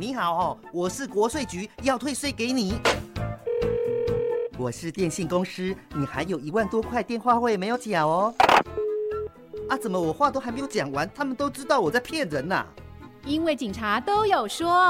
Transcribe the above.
你好哦，我是国税局，要退税给你。我是电信公司，你还有1万多块电话费没有缴哦。啊，怎么我话都还没有讲完，他们都知道我在骗人呐？ 因为警察都有说。